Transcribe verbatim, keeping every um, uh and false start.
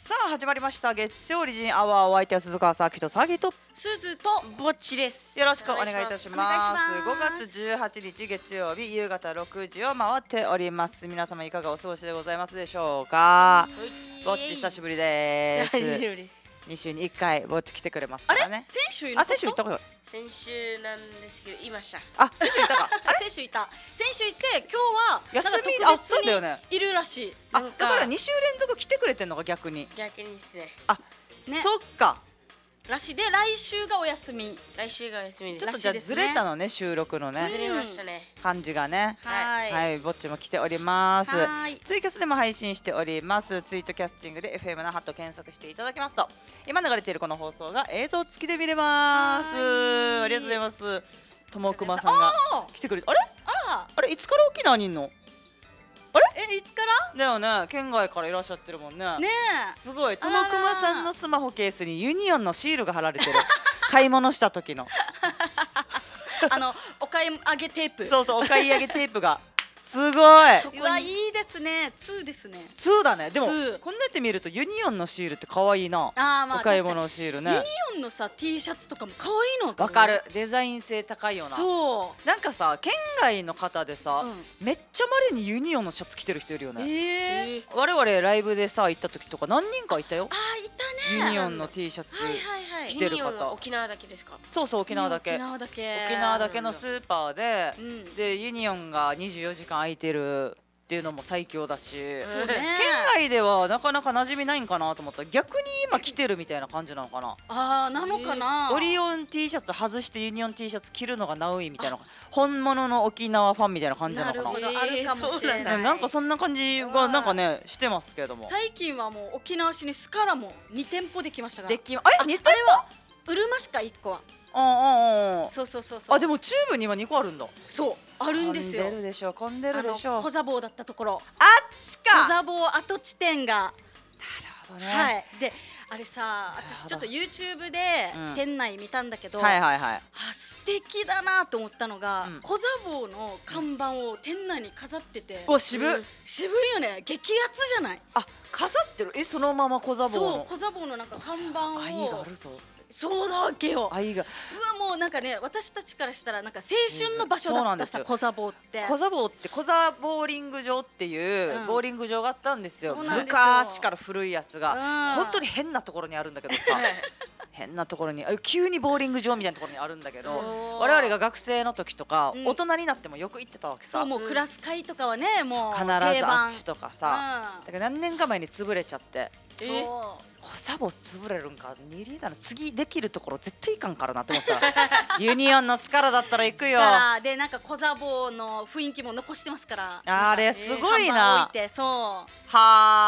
さあ始まりました月曜リジンアワー、お相手は鈴川さきとさぎとすずとぼっちです。 よろしくお願いいたします。 お願いしますごがつじゅうはちにち月曜日夕方ろくじを回っております。皆様いかがお過ごしでございますでしょうか。ぼっち久しぶりです。 久しぶりです。 にしゅうにいっかいぼっち来てくれますからね。 先週いなあ、 かった先週行ったか。 先週なんですけどいました。 あ、先週行ったか。 あ先週いた先週いて今日は休みなんか特別あそうだよねにいるらしい。 あ、 なんだからに週連続来てくれてんのが逆に。 逆にですね。 あ、 ねそっか。 らしいで来週がお休み。 来週がお休みです。 ちょっとじゃあずれたのね、収録のねずれましたね。 感じがね。 はいはい、ぼっちも来ております。 はいツイキャスでも配信しております。ツイートキャスティングで エフエム 那覇と検索していただきますと、今流れているこの放送が映像付きで見れます。 はいありがとうございます。ともくまさんがおー来てくれて、あれあらあれいつから沖縄にいんのえいつからだよね、県外からいらっしゃってるもんね。 ねすごい、とあららもくまさんのスマホケースにユニオンのシールが貼られてる買い物した時のえあのお買い上げテープ。 そうそう、お買い上げテープがすごいうわいいですね。ツーですね。 ツーだね。でもツーこんなやって見るとユニオンのシールって可愛いな。 あーまあお買い物のシールね。 ユニオンのさ T シャツとかも可愛いのわかる。デザイン性高いよな。 そうなんかさ、県外の方でさ、 うんめっちゃ稀にユニオンのシャツ着てる人いるよね。 えー、 我々ライブでさ行った時とか何人かいたよ。 あーいたね。 ユニオンの T シャツ。 はいはいはい着てる方ユニオンは沖縄だけですか。 そうそう、沖縄だけ。 沖縄だけ沖縄だけのスーパーで、 うんでユニオンがにじゅうよじかん空いてるっていうのも最強だし、 そうね県外ではなかなか馴染みないんかなと思ったら逆に今来てるみたいな感じなのかな。 あーなのかな、 オリオン T シャツ外してユニオン T シャツ着るのがナウイみたいな、本物の沖縄ファンみたいな感じなのかな。 なるほど、あるかもしれない、 ね、なんかそんな感じがなんかねしてますけども。 最近はもう沖縄市にスカラもに店舗できましたから。 できまあえ似てるあれはうるま市かいっこは。 うんうんうん。 そうそうそうそう。 あでもチューブにはにこあるんだ。 そうあるんですよ。 混んでるでしょ、混んでるでしょ。 あの小座坊だったところ、 あっちか。 小座坊跡地店が、 なるほどね。 はいであれさ、 なるほど私ちょっと YouTube でうん店内見たんだけど、 はいはいはい。 あ素敵だなと思ったのが、 うん小座坊の看板を店内に飾ってて、 お渋っ、 うん渋いよね。激アツじゃない。 あ飾ってる。えそのまま小座坊そうの小座坊のなんか看板を、 愛があるぞ。 そうだわけよ。 愛が。 うわもうなんかね、私たちからしたらなんか青春の場所だったさ、 そう小座坊って。 小座坊って小座ボーリング場っていううんボーリング場があったんですよ。 そうなんですよ昔から古いやつが、 うん本当に変なところにあるんだけどさ、変なところにあ急にボーリング場みたいなところにあるんだけど、 そう我々が学生の時とか、 うん大人になってもよく行ってたわけさ。 そうもうクラス会とかはね、もう必ず定番あっちとかさ、 うんだから何年か前に潰れちゃって、 そうえ小座坊潰れるんか、にリーダーの次できるところ絶対行かんからなって思ってたらユニオンのスカラだったら行くよ。 からでなんか小座坊の雰囲気も残してますから。 あれすごいな看板置いてそう。 はあ。